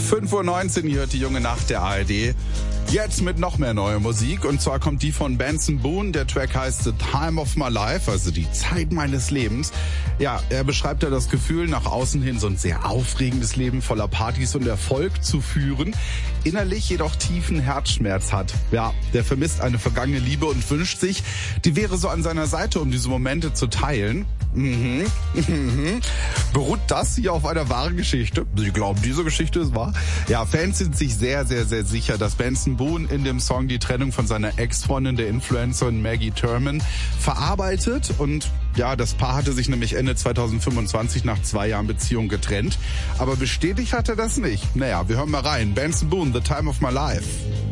5:19 Uhr, ihr hört die junge Nacht der ARD. Jetzt mit noch mehr neuer Musik, und zwar kommt die von Benson Boone. Der Track heißt The Time of My Life, also die Zeit meines Lebens. Ja, er beschreibt ja das Gefühl, nach außen hin so ein sehr aufregendes Leben voller Partys und Erfolg zu führen, innerlich jedoch tiefen Herzschmerz hat. Ja, der vermisst eine vergangene Liebe und wünscht sich, die wäre so an seiner Seite, um diese Momente zu teilen. Beruht das hier auf einer wahren Geschichte? Sie glauben, diese Geschichte ist wahr? Ja, Fans sind sich sehr, sehr, sehr sicher, dass Benson Boone in dem Song die Trennung von seiner Ex-Freundin, der Influencerin Maggie Thurman, verarbeitet. Und ja, das Paar hatte sich nämlich Ende 2025 nach 2 Jahren Beziehung getrennt. Aber bestätigt hat er das nicht. Naja, wir hören mal rein. Benson Boone, The Time of My Life.